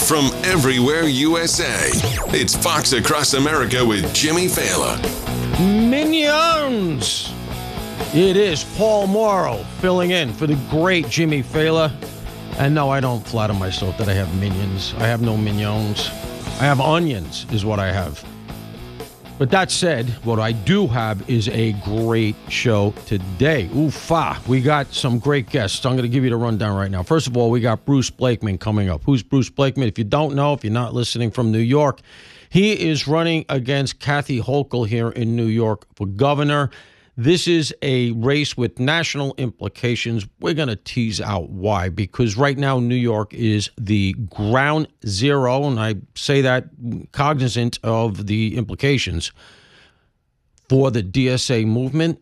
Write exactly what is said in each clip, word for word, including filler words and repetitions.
from everywhere U S A. It's Fox Across America with Jimmy Failla. Minions! It is Paul Morrow filling in for the great Jimmy Failla. And no, I don't flatter myself that I have minions. I have no minions. I have onions is what I have. But that said, what I do have is a great show today. Oofa, we got some great guests. I'm going to give you the rundown right now. First of all, we got Bruce Blakeman coming up. Who's Bruce Blakeman? If you don't know, if you're not listening from New York, he is running against Kathy Hochul here in New York for governor. This is a race with national implications. We're going to tease out why, because right now New York is the ground zero, and I say that cognizant of the implications for the D S A movement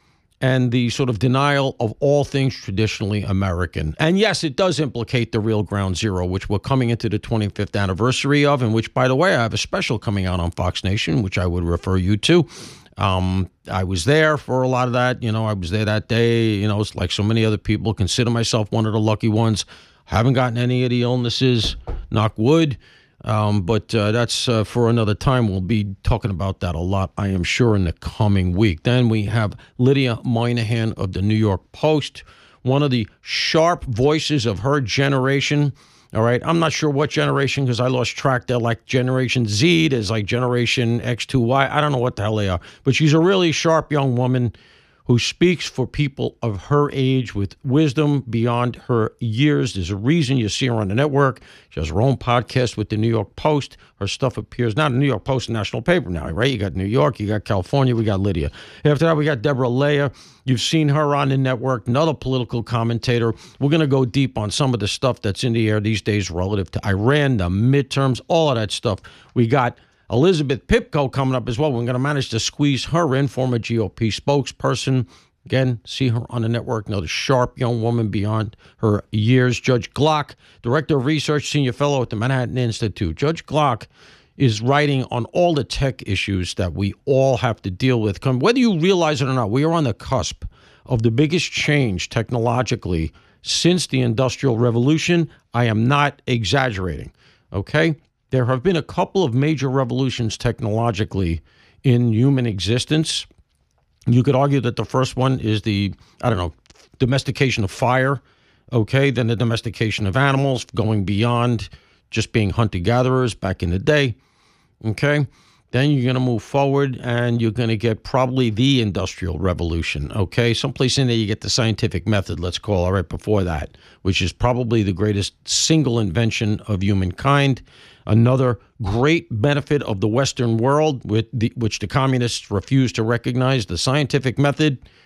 and the sort of denial of all things traditionally American. And yes, it does implicate the real ground zero, which we're coming into the twenty-fifth anniversary of, and which, by the way, I have a special coming out on Fox Nation, which I would refer you to. Um, I was there for a lot of that. You know, I was there that day. You know, it's like so many other people. Consider myself one of the lucky ones. Haven't gotten any of the illnesses, knock wood. Um, but uh, that's uh, for another time. We'll be talking about that a lot, I am sure, in the coming week. Then we have Lydia Moynihan of the New York Post, one of the sharp voices of her generation. All right, I'm not sure what generation because I lost track. They're like Generation Z. There's like Generation X two Y. I don't know what the hell they are. But she's a really sharp young woman who speaks for people of her age with wisdom beyond her years. There's a reason you see her on the network. She has her own podcast with the New York Post. Her stuff appears now in the New York Post, a national paper now, right? You got New York, you got California, we got Lydia. After that, we got Deborah Leah. You've seen her on the network, another political commentator. We're going to go deep on some of the stuff that's in the air these days relative to Iran, the midterms, all of that stuff. We got Elizabeth Pipko coming up as well. We're going to manage to squeeze her in, former G O P spokesperson. Again, see her on the network. Another sharp young woman beyond her years. Judge Glock, Director of Research, Senior Fellow at the Manhattan Institute. Judge Glock is writing on all the tech issues that we all have to deal with. Whether you realize it or not, we are on the cusp of the biggest change technologically since the Industrial Revolution. I am not exaggerating, okay? There have been a couple of major revolutions technologically in human existence. You could argue that the first one is the, I don't know, domestication of fire, okay? Then the domestication of animals, going beyond just being hunter-gatherers back in the day, okay? Then you're going to move forward and you're going to get probably the Industrial Revolution, okay? Someplace in there you get the scientific method, let's call it, right before that, which is probably the greatest single invention of humankind. Another great benefit of the Western world, with the, which the communists refuse to recognize, the scientific method